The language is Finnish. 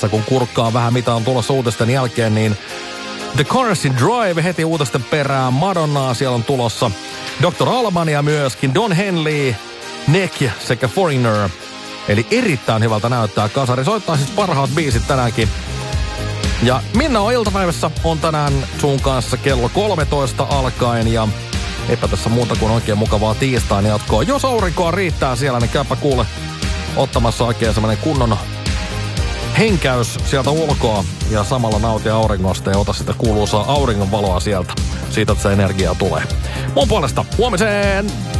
tässä, kun kurkkaa vähän mitä on tulossa uutisten jälkeen, niin The Carson Drive heti uutisten perään, Madonnaa siellä on tulossa, Dr. Almania myöskin, Don Henley, Neck sekä Foreigner. Eli erittäin hyvältä näyttää kasari. Soittaa siis parhaat biisit tänäänkin. Ja Minna on iltapäivässä, on tänään sun kanssa kello 13 alkaen ja eipä tässä muuta kuin oikein mukavaa tiistain jatkoa. Jos aurinkoa riittää siellä, niin käypä kuule ottamassa oikein semmonen kunnon henkäys sieltä ulkoa ja samalla nauti auringosta ja ota sitä kuuluisaa auringonvaloa sieltä. Siitä, että se energiaa tulee. Mun puolesta huomiseen!